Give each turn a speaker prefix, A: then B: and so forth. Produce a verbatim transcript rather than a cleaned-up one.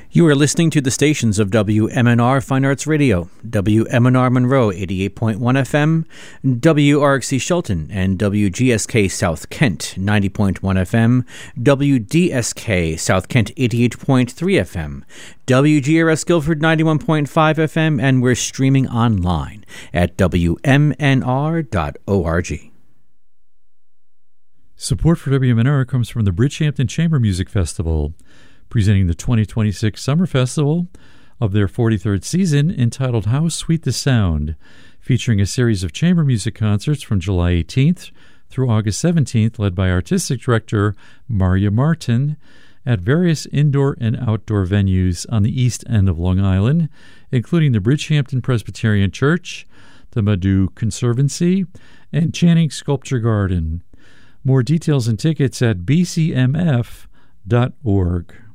A: You are listening to the stations of W M N R Fine Arts Radio, W M N R Monroe eighty-eight point one F M, W R X C Shelton, and W G S K South Kent ninety point one F M, W D S K South Kent eighty-eight point three F M, W G R S Guilford ninety-one point five F M, and we're streaming online at W M N R dot org.
B: Support for W M N R comes from the Bridgehampton Chamber Music Festival, presenting the twenty twenty-six Summer Festival of their forty-third season entitled How Sweet the Sound, featuring a series of chamber music concerts from July eighteenth through August seventeenth, led by Artistic Director Maria Martin, at various indoor and outdoor venues on the east end of Long Island, including the Bridgehampton Presbyterian Church, the Madhu Conservancy, and Channing Sculpture Garden. More details and tickets at b c m f dot org.